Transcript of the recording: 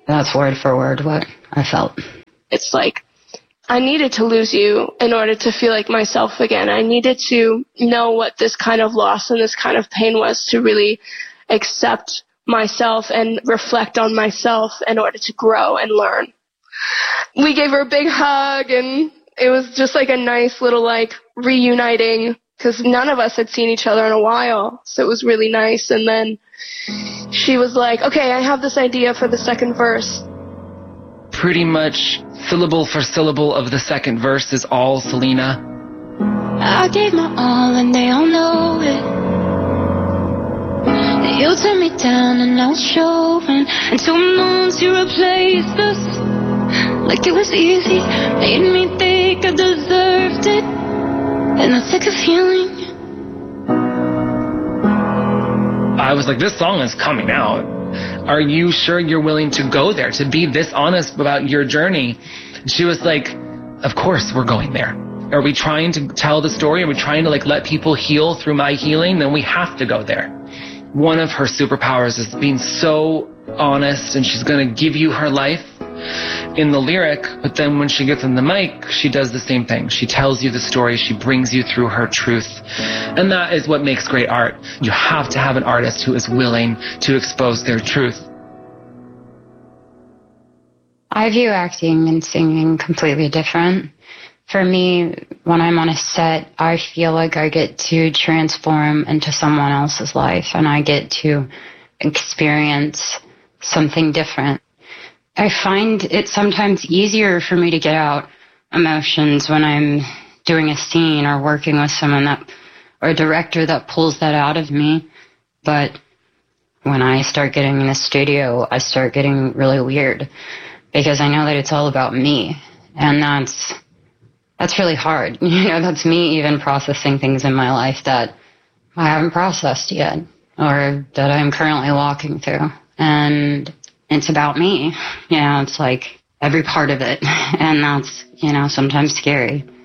That's word for word what I felt. It's like, I needed to lose you in order to feel like myself again. I needed to know what this kind of loss and this kind of pain was to really accept myself and reflect on myself in order to grow and learn. We gave her a big hug, and it was just like a nice little like reuniting, because none of us had seen each other in a while. So it was really nice. And then she was like, okay, I have this idea for the second verse. Pretty much syllable for syllable of the second verse is all Selena. I gave my all and they all know it. You turned me down and I was showing. And 2 months you replaced us like it was easy. Made me think I deserved it. And I took a feeling. I was like, this song is coming out. Are you sure you're willing to go there, to be this honest about your journey? And she was like, of course we're going there. Are we trying to tell the story? Are we trying to like let people heal through my healing? Then we have to go there. One of her superpowers is being so honest, and she's going to give you her life in the lyric, but then when she gets on the mic, she does the same thing. She tells you the story. She brings you through her truth. And that is what makes great art. You have to have an artist who is willing to expose their truth. I view acting and singing completely different. For me, when I'm on a set, I feel like I get to transform into someone else's life, and I get to experience something different. I find it sometimes easier for me to get out emotions when I'm doing a scene or working with someone or a director that pulls that out of me. But when I start getting in the studio, I start getting really weird, because I know that it's all about me. And that's really hard. That's me even processing things in my life that I haven't processed yet, or that I'm currently walking through. And it's about me. It's like every part of it. And that's, sometimes scary.